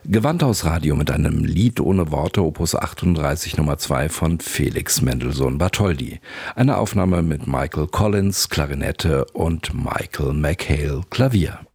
Gewandhaus Radio mit einem Lied ohne Worte, Opus 38 Nummer 2 von Felix Mendelssohn Bartholdy. Eine Aufnahme mit Michael Collins, Klarinette und Michael McHale, Klavier.